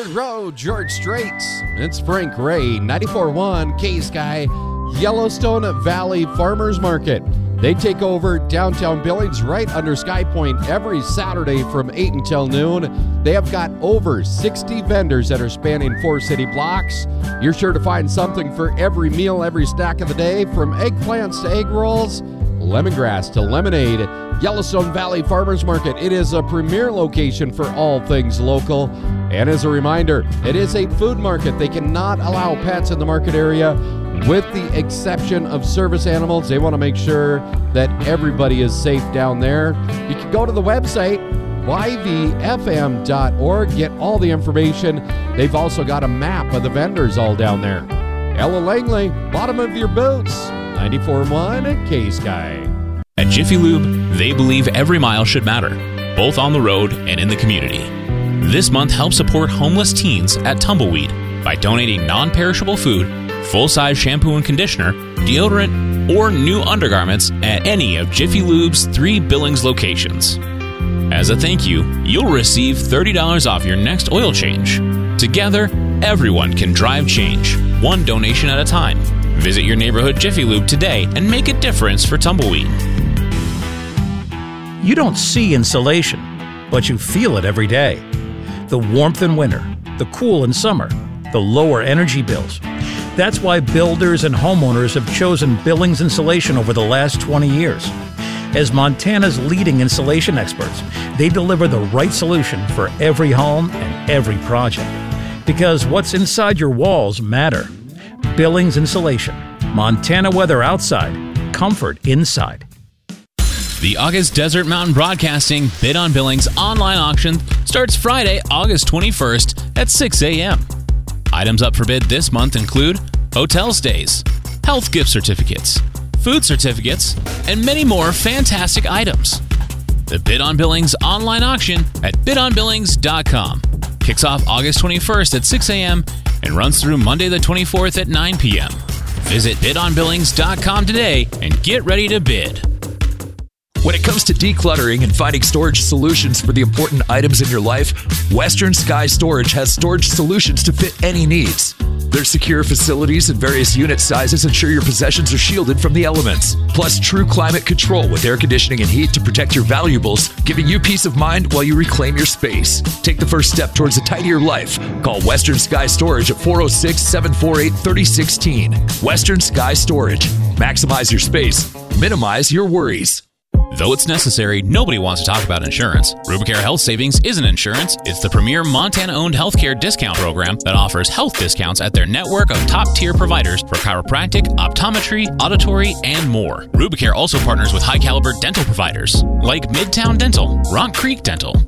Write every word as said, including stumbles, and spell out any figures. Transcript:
Dirt Road, George Strait. It's Frank Ray, ninety-four point one K-Sky, Yellowstone Valley Farmers Market. They take over downtown Billings right under Sky Point every Saturday from eight until noon. They have got over sixty vendors that are spanning four city blocks. You're sure to find something for every meal, every snack of the day, from eggplants to egg rolls, lemongrass to lemonade. Yellowstone Valley Farmers Market. It is a premier location for all things local. And as a reminder, it is a food market. They cannot allow pets in the market area, with the exception of service animals. They want to make sure that everybody is safe down there. You can go to the website, y v f m dot org, get all the information. They've also got a map of the vendors all down there. Ella Langley, bottom of your boots, ninety-four point one K-Sky. At Jiffy Lube, they believe every mile should matter, both on the road and in the community. This month, help support homeless teens at Tumbleweed by donating non-perishable food, full-size shampoo and conditioner, deodorant, or new undergarments at any of Jiffy Lube's three Billings locations. As a thank you, you'll receive thirty dollars off your next oil change. Together, everyone can drive change, one donation at a time. Visit your neighborhood Jiffy Lube today and make a difference for Tumbleweed. You don't see insulation, but you feel it every day. The warmth in winter, the cool in summer, the lower energy bills. That's why builders and homeowners have chosen Billings Insulation over the last twenty years. As Montana's leading insulation experts, they deliver the right solution for every home and every project. Because what's inside your walls matter. Billings Insulation. Montana weather outside, comfort inside. The August Desert Mountain Broadcasting Bid on Billings online auction starts Friday, August twenty-first at six a.m. Items up for bid this month include hotel stays, health gift certificates, food certificates, and many more fantastic items. The Bid on Billings online auction at bid on billings dot com kicks off August twenty-first at six a.m. and runs through Monday the twenty-fourth at nine p.m. Visit bid on billings dot com today and get ready to bid. When it comes to decluttering and finding storage solutions for the important items in your life, Western Sky Storage has storage solutions to fit any needs. Their secure facilities and various unit sizes ensure your possessions are shielded from the elements. Plus, true climate control with air conditioning and heat to protect your valuables, giving you peace of mind while you reclaim your space. Take the first step towards a tidier life. Call Western Sky Storage at four oh six, seven four eight, three oh one six. Western Sky Storage. Maximize your space. Minimize your worries. Though it's necessary, nobody wants to talk about insurance. Rubicare Health Savings isn't insurance. It's the premier Montana-owned healthcare discount program that offers health discounts at their network of top-tier providers for chiropractic, optometry, auditory, and more. Rubicare also partners with high-caliber dental providers like Midtown Dental, Rock Creek Dental,